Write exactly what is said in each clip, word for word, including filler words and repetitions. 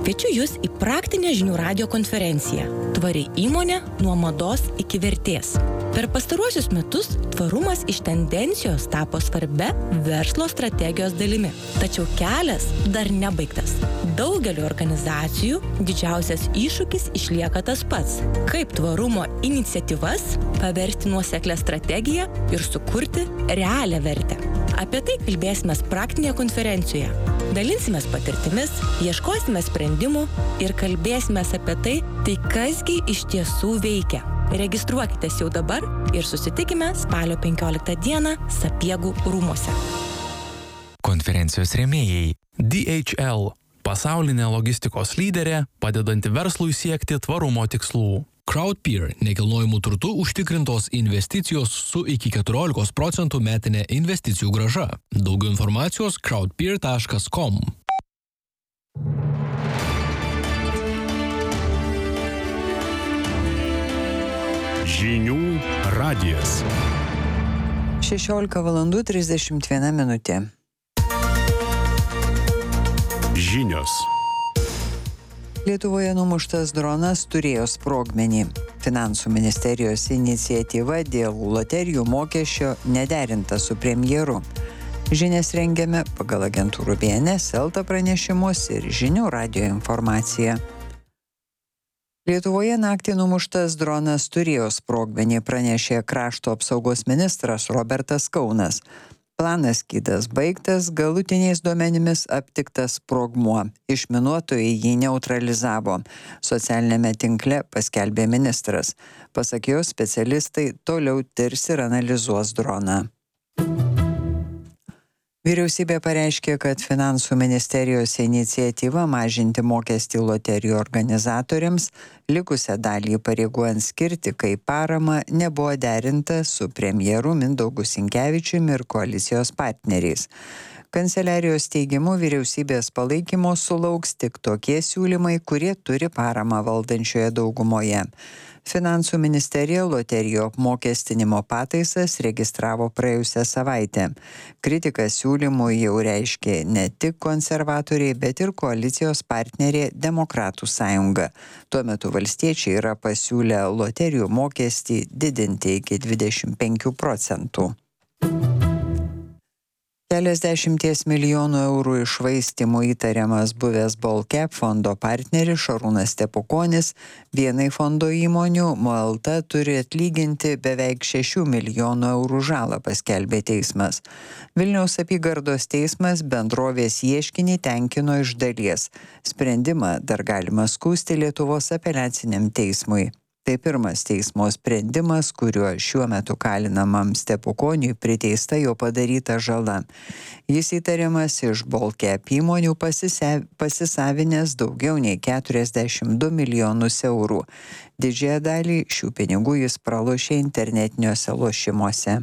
Kviečiu Jūs į praktinę žinių radijo konferenciją Tvari įmonė nuo mados iki vertės. Per pastaruosius metus tvarumas iš tendencijos tapo svarbia verslo strategijos dalimi. Tačiau kelias dar nebaigtas. Daugeliu organizacijų didžiausias iššūkis išlieka tas pats. Kaip tvarumo iniciatyvas paversti nuoseklią strategiją ir sukurti realią vertę. Apie tai kalbėsime praktinėje konferencijoje. Dalinsimės patirtimis, ieškosime sprendimų ir kalbėsime apie tai, tai kasgi iš tiesų veikia. Registruokitės jau dabar ir susitikime spalio penkioliktą dieną Sapiegų rūmuose. Konferencijos rėmėjai D H L – pasaulinė logistikos lyderė, padedanti verslui siekti tvarumo tikslų. Crowdpeer – nekilnojamų turtų užtikrintos investicijos su iki keturiolikos procentų metinė investicijų grąža. Daugiau informacijos crowdpeer taškas com. Žinių radijas. šešiolika valandų trisdešimt viena minutė. Žinios. Lietuvoje numuštas dronas turėjo sprogmenį. Finansų ministerijos iniciatyva dėl loterijų mokesčio nederinta su premjeru. Žinias rengiame pagal agentūrų B N S, Elta pranešimus ir Žinių radijo informaciją. Lietuvoje naktį numuštas dronas turėjo sprogmenį, pranešė krašto apsaugos ministras Robertas Kaunas. Planas skydas baigtas, galutiniais duomenimis aptiktas sprogmuo. Išminuotojai jį neutralizavo. Socialinėme tinkle paskelbė ministras. Pasak jo, specialistai toliau tirs ir analizuos droną. Vyriausybė pareiškė, kad Finansų ministerijos iniciatyva mažinti mokestį loterijų organizatoriams, likusią dalį įpareigojant skirti kaip parama, nebuvo derinta su premjeru Mindaugu Sinkevičiumi ir koalicijos partneriais. Kanceliarijos teigimu vyriausybės palaikymo sulauks tik tokie siūlymai, kurie turi paramą valdančioje daugumoje. Finansų ministerija loterijų apmokestinimo pataisas registravo praėjusią savaitę. Kritiką siūlymų jau reiškė ne tik konservatoriai, bet ir koalicijos partnerė Demokratų sąjunga. Tuo metu valstiečiai yra pasiūlę loterijų mokestį didinti iki dvidešimt penkių procentų. Keliasdešimties milijonų eurų iššvaistymų įtariamas buvęs Baltcap fondo partneris Šarūnas Stepukonis vienai fondo įmonių Malta turi atlyginti beveik šešių milijonų eurų žalą, paskelbė teismas. Vilniaus apygardos teismas bendrovės ieškinį tenkino iš dalies. Sprendimą dar galima skųsti Lietuvos apeliaciniam teismui. Tai pirmas teismo sprendimas, kuriuo šiuo metu kalinamam Stepukoniui priteista jo padaryta žala. Jis įtariamas iš Baltcap įmonių pasisavinęs daugiau nei keturiasdešimt du milijonus eurų. Didžiąją dalį šių pinigų jis pralošė internetiniuose lošimuose.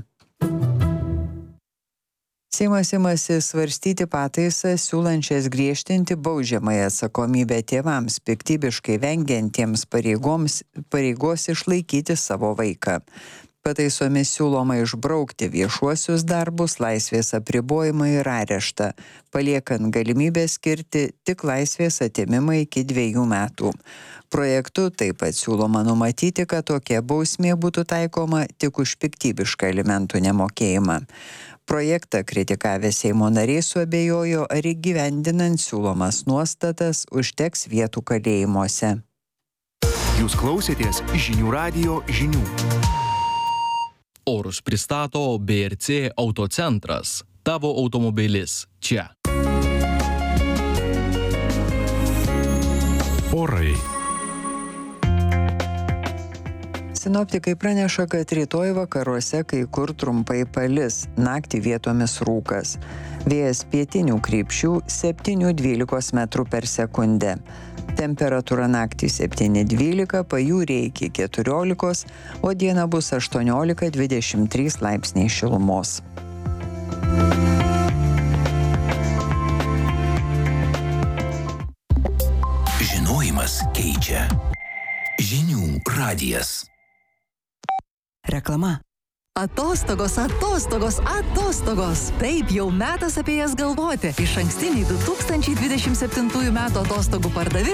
Seimas imasi svarstyti pataisą, siūlančias griežtinti baudžiamąją atsakomybę tėvams, piktybiškai vengiantiems pareigoms, pareigos išlaikyti savo vaiką. Pataisomis siūloma išbraukti viešuosius darbus, laisvės apribojimą ir areštą, paliekant galimybę skirti tik laisvės atėmimą iki dviejų metų. Projektu taip pat siūloma numatyti, kad tokia bausmė būtų taikoma tik už piktybišką alimentų nemokėjimą. Projektą kritikavę Seimo nariai suabejojo, ar įgyvendinant siūlomas nuostatas užteks vietų kalėjimuose. Jūs klausėtės Žinių radijo žinių. Orus pristato B R C Autocentras. Tavo automobilis čia. Orai. Sinoptikai praneša, kad rytoj vakaruose kai kur trumpai palis, naktį vietomis rūkas. Vėjas pietinių krypčių septyni dvylika metrų per sekundę. Temperatūra naktį septyni dvylika, pajūryje iki keturiolikos, o dieną bus aštuoniolika dvidešimt trys laipsniai šilumos. Žinojimas keičia. Žinių radijas. Reklama. Atostogos, atostogos, atostogos. Taip, jau metas apie jas galvoti. Išankstiniai du tūkstančiai dvidešimt septintųjų metų atostogų pardavimai